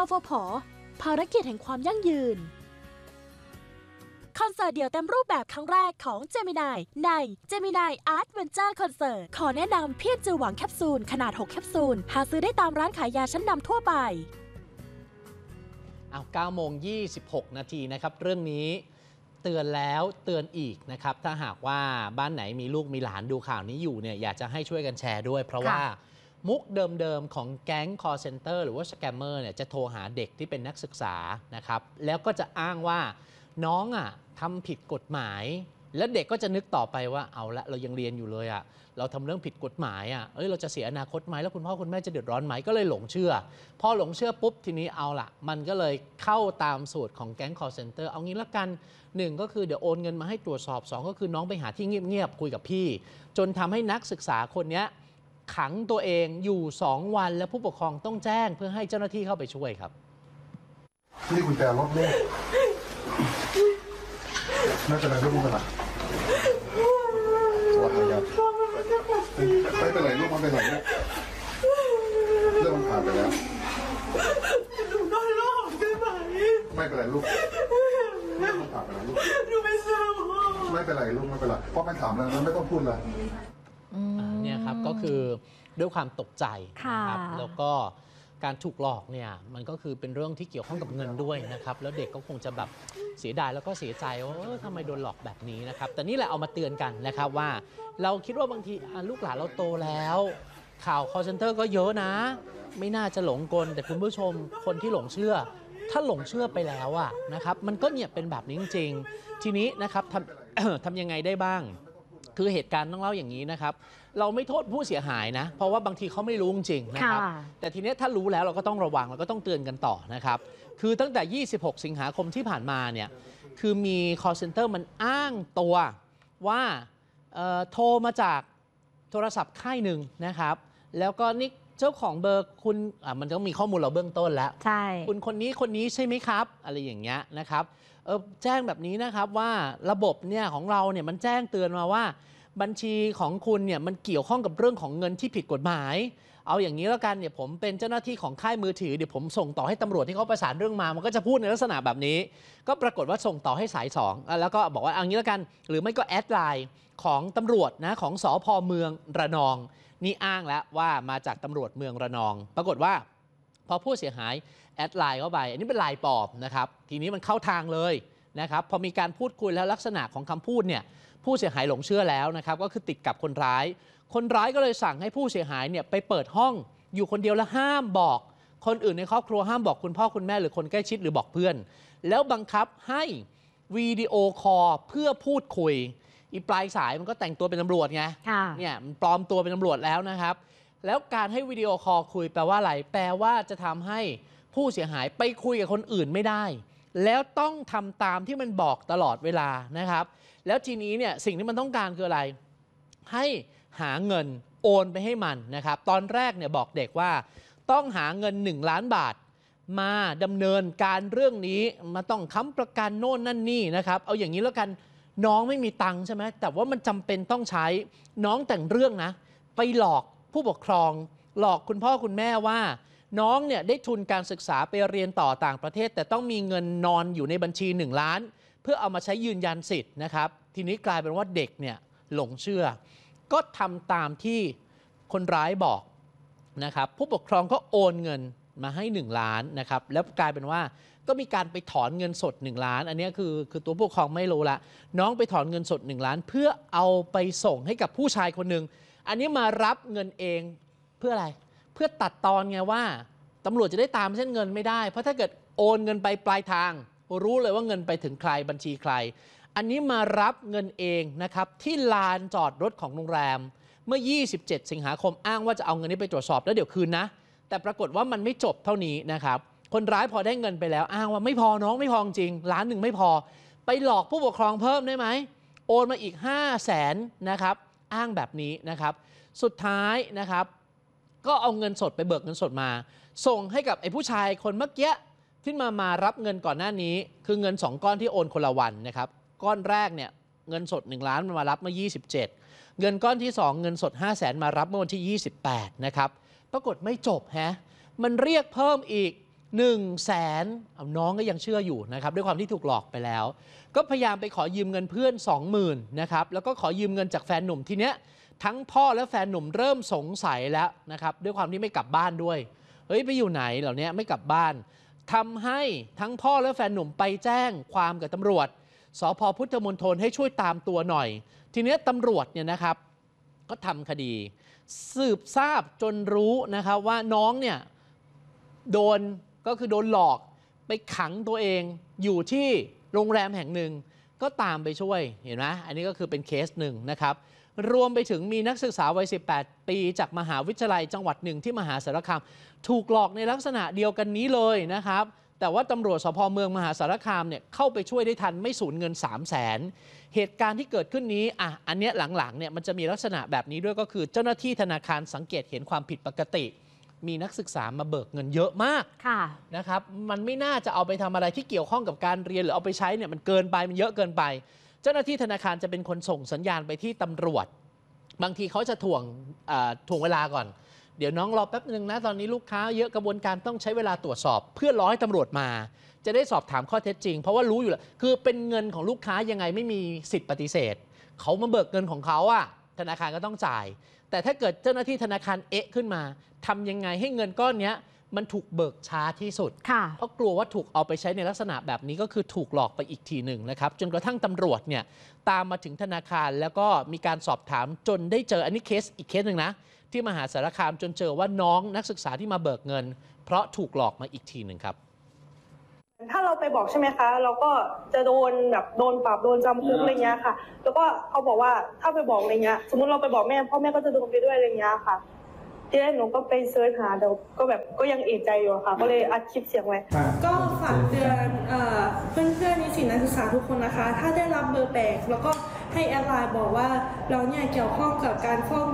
ฟผ.ภารกิจแห่งความยั่งยืนคอนเสิร์ตเดี่ยวเต็มรูปแบบครั้งแรกของ Gemini ใน Gemini Art Venture Concert ขอแนะนำเพี้ยนจือหวังแคปซูลขนาด 6 แคปซูลหาซื้อได้ตามร้านขายยาชั้นนำทั่วไป 9 โมง 26 นาทีนะครับเรื่องนี้เตือนแล้วเตือนอีกนะครับถ้าหากว่าบ้านไหนมีลูกมีหลานดูข่าวนี้อยู่เนี่ยอยากจะให้ช่วยกันแชร์ด้วยเพราะว่ามุกเดิมๆของแก๊ง call center หรือว่าสแกมเมอร์เนี่ยจะโทรหาเด็กที่เป็นนักศึกษานะครับแล้วก็จะอ้างว่าน้องทำผิดกฎหมายแล้วเด็กก็จะนึกต่อไปว่าเอาละเรายังเรียนอยู่เลยเราทำเรื่องผิดกฎหมายเราจะเสียอนาคตไหมแล้วคุณพ่อคุณแม่จะเดือดร้อนไหมก็เลยหลงเชื่อพอหลงเชื่อปุ๊บทีนี้เอาละมันก็เลยเข้าตามสูตรของแก๊ง call center เอางี้ละกัน1ก็คือเดี๋ยวโอนเงินมาให้ตรวจสอบ2ก็คือน้องไปหาที่เงียบๆคุยกับพี่จนทำให้นักศึกษาคนนี้ขังตัวเองอยู่2 วันและผู้ปกครองต้องแจ้งเพื่อให้เจ้าหน้าที่เข้าไปช่วยครับนี่กุญแจรถเลยไม่เป็นไรลูกไม่เป็นไรสวัสดีครับไม่เป็นไรลูกไม่เป็นไรลูกเรื่องมันผ่านไปแล้วหนูนอนรอบได้ไหมไม่เป็นไรลูกมันผ่านไปแล้วลูกหนูไม่ทราบไม่เป็นไรลูกไม่เป็นไรเพราะมันถามแล้วไม่ต้องพูดเลยเนี่ยครับก็คือด้วยความตกใจนะครับแล้วก็การถูกหลอกเนี่ยมันก็คือเป็นเรื่องที่เกี่ยวข้องกับเงินด้วยนะครับแล้วเด็กก็คงจะแบบเสียดายแล้วก็เสียใจว่าทำไมโดนหลอกแบบนี้นะครับแต่นี่แหละเอามาเตือนกันนะครับว่าเราคิดว่าบางทีลูกหลานเราโตแล้วข่าว call center ก็เยอะนะไม่น่าจะหลงกลแต่คุณผู้ชมคนที่หลงเชื่อถ้าหลงเชื่อไปแล้วนะครับมันก็เนี่ยเป็นแบบนี้จริงๆทีนี้นะครับทำยังไงได้บ้างคือเหตุการณ์ต้องเล่าอย่างนี้นะครับเราไม่โทษผู้เสียหายนะเพราะว่าบางทีเขาไม่รู้จริงๆนะครับแต่ทีนี้ถ้ารู้แล้วเราก็ต้องระวังเราก็ต้องเตือนกันต่อนะครับคือตั้งแต่26 สิงหาคมที่ผ่านมาเนี่ยคือมี call center มันอ้างตัวว่าโทรมาจากโทรศัพท์ค่ายหนึ่งนะครับแล้วก็นี่เจ้าของเบอร์คุณมันต้องมีข้อมูลเราเบื้องต้นแล้วใช่คุณคนนี้ใช่ไหมครับอะไรอย่างเงี้ยนะครับแจ้งแบบนี้นะครับว่าระบบเนี่ยของเราเนี่ยมันแจ้งเตือนมาว่าบัญชีของคุณเนี่ยมันเกี่ยวข้องกับเรื่องของเงินที่ผิดกฎหมายเอาอย่างนี้แล้วกันเนี่ยผมเป็นเจ้าหน้าที่ของค่ายมือถือเดี๋ยวผมส่งต่อให้ตำรวจที่เขาประสานเรื่องมามันก็จะพูดในลักษณะแบบนี้ก็ปรากฏว่าส่งต่อให้สาย2แล้วก็บอกว่าเอางี้แล้วกันหรือไม่ก็แอดไลน์ของตำรวจนะของสภ.เมืองระนองนี่อ้างแล้วว่ามาจากตำรวจเมืองระนองปรากฏว่าพอผู้เสียหายแอดไลน์เข้าไปอันนี้เป็นไลน์ปลอมนะครับทีนี้มันเข้าทางเลยนะครับพอมีการพูดคุยแล้วลักษณะของคำพูดเนี่ยผู้เสียหายหลงเชื่อแล้วนะครับก็คือติดกับคนร้ายก็เลยสั่งให้ผู้เสียหายเนี่ยไปเปิดห้องอยู่คนเดียวแล้วห้ามบอกคนอื่นในครอบครัวห้ามบอกคุณพ่อคุณแม่หรือคนใกล้ชิดหรือบอกเพื่อนแล้วบังคับให้วิดีโอคอลเพื่อพูดคุยอีปลายสายมันก็แต่งตัวเป็นตำรวจไงเนี่ยมันปลอมตัวเป็นตำรวจแล้วนะครับแล้วการให้วิดีโอคอลคุยแปลว่าอะไรแปลว่าจะทำให้ผู้เสียหายไปคุยกับคนอื่นไม่ได้แล้วต้องทำตามที่มันบอกตลอดเวลานะครับแล้วทีนี้เนี่ยสิ่งที่มันต้องการคืออะไรให้หาเงินโอนไปให้มันนะครับตอนแรกเนี่ยบอกเด็กว่าต้องหาเงิน1 ล้านบาทมาดำเนินการเรื่องนี้มาต้องค้ำประกันโน่นนั่นนี่นะครับเอาอย่างนี้แล้วกันน้องไม่มีตังค์ใช่ไหมแต่ว่ามันจำเป็นต้องใช้น้องแต่งเรื่องนะไปหลอกผู้ปกครองหลอกคุณพ่อคุณแม่ว่าน้องเนี่ยได้ทุนการศึกษาไปเรียนต่อต่างประเทศแต่ต้องมีเงินนอนอยู่ในบัญชี1 ล้านเพื่อเอามาใช้ยืนยันสิทธิ์นะครับทีนี้กลายเป็นว่าเด็กเนี่ยหลงเชื่อก็ทำตามที่คนร้ายบอกนะครับผู้ปกครองก็โอนเงินมาให้1 ล้านนะครับแล้วกลายเป็นว่าก็มีการไปถอนเงินสด1 ล้านอันนี้คือตัวผู้ปกครองไม่รู้ละน้องไปถอนเงินสด1 ล้านเพื่อเอาไปส่งให้กับผู้ชายคนหนึ่งอันนี้มารับเงินเองเพื่ออะไรเพื่อตัดตอนไงว่าตำรวจจะได้ตามเส้นเงินไม่ได้เพราะถ้าเกิดโอนเงินไปปลายทางรู้เลยว่าเงินไปถึงใครบัญชีใครอันนี้มารับเงินเองนะครับที่ลานจอดรถของโรงแรมเมื่อ27 สิงหาคมอ้างว่าจะเอาเงินนี้ไปตรวจสอบแล้วเดี๋ยวคืนนะแต่ปรากฏว่ามันไม่จบเท่านี้นะครับคนร้ายพอได้เงินไปแล้วอ้างว่าไม่พอน้องไม่พอจริง1 ล้านไม่พอไปหลอกผู้ปกครองเพิ่มได้ไหมโอนมาอีก500,000นะครับอ้างแบบนี้นะครับสุดท้ายนะครับก็เอาเงินสดไปเบิกเงินสดมาส่งให้กับไอ้ผู้ชายคนเมื่อกี้ที่มารับเงินก่อนหน้านี้คือเงิน2 ก้อนที่โอนคนละวันนะครับก้อนแรกเนี่ยเงินสด1 ล้านมารับเมื่อ27เงินก้อนที่2เงินสด500,000มารับเมื่อวันที่28นะครับปรากฏไม่จบมันเรียกเพิ่มอีก 100,000เอาน้องก็ยังเชื่ออยู่นะครับด้วยความที่ถูกหลอกไปแล้วก็พยายามไปขอยืมเงินเพื่อน 20,000 นะครับแล้วก็ขอยืมเงินจากแฟนหนุ่มทีเนี้ยทั้งพ่อและแฟนหนุ่มเริ่มสงสัยแล้วนะครับด้วยความที่ไม่กลับบ้านด้วยเฮ้ยไปอยู่ไหนเหล่านี้ไม่กลับบ้านทำให้ทั้งพ่อและแฟนหนุ่มไปแจ้งความกับตำรวจสภ.พุทธมณฑลให้ช่วยตามตัวหน่อยทีนี้ตำรวจเนี่ยนะครับก็ทำคดีสืบทราบจนรู้นะครับว่าน้องเนี่ยโดนหลอกไปขังตัวเองอยู่ที่โรงแรมแห่งหนึ่งก็ตามไปช่วยเห็นไหมอันนี้ก็คือเป็นเคสหนึ่งนะครับรวมไปถึงมีนักศึกษาวัย 18 ปีจากมหาวิทยาลัยจังหวัดหนึ่งที่มหาสารคามถูกหลอกในลักษณะเดียวกันนี้เลยนะครับแต่ว่าตำรวจสภ.เมืองมหาสารคามเนี่ยเข้าไปช่วยได้ทันไม่สูญเงิน 300,000 เหตุการณ์ที่เกิดขึ้นนี้อันเนี้ยหลังๆเนี่ยมันจะมีลักษณะแบบนี้ด้วยก็คือเจ้าหน้าที่ธนาคารสังเกตเห็นความผิดปกติมีนักศึกษามาเบิกเงินเยอะมากนะครับมันไม่น่าจะเอาไปทำอะไรที่เกี่ยวข้องกับการเรียนหรือเอาไปใช้เนี่ยมันเกินไปมันเยอะเกินไปเจ้าหน้าที่ธนาคารจะเป็นคนส่งสัญญาณไปที่ตำรวจบางทีเขาจะถ่วงเวลาก่อนเดี๋ยวน้องรอแป๊บนึงนะตอนนี้ลูกค้าเยอะกระบวนการต้องใช้เวลาตรวจสอบเพื่อรอให้ตำรวจมาจะได้สอบถามข้อเท็จจริงเพราะว่ารู้อยู่แล้วคือเป็นเงินของลูกค้ายังไงไม่มีสิทธิ์ปฏิเสธเขามาเบิกเงินของเขาธนาคารก็ต้องจ่ายแต่ถ้าเกิดเจ้าหน้าที่ธนาคารขึ้นมาทำยังไงให้เงินก้อนนี้มันถูกเบิกช้าที่สุดเพราะกลัวว่าถูกเอาไปใช้ในลักษณะแบบนี้ก็คือถูกหลอกไปอีกทีหนึ่งนะครับจนกระทั่งตำรวจเนี่ยตามมาถึงธนาคารแล้วก็มีการสอบถามจนได้เจออันนี้อีกเคสหนึ่งนะที่มหาสารคามจนเจอว่าน้องนักศึกษาที่มาเบิกเงินเพราะถูกหลอกมาอีกทีหนึ่งครับถ้าเราไปบอกใช่ไหมคะเราก็จะโดนปรับโดนจำคุกอะไรเงี้ยค่ะแล้วก็เขาบอกว่าถ้าไปบอกอะไรเงี้ยสมมติเราไปบอกแม่พ่อแม่ก็จะโดนไปด้วยอะไรเงี้ยค่ะที่แรกหนูก็ไปเซิร์ชหาแต่ก็ยังเอะใจอยู่ค่ะก็เลยอัดคลิปเสียงไว้ก็ฝากเตือนเพื่อนๆนิสิตนักศึกษาทุกคนนะคะถ้าได้รับเบอร์แปลกแล้วก็ให้แอดไลน์บอกว่าเราเนี่ยเกี่ยวข้องกับการฟ้อง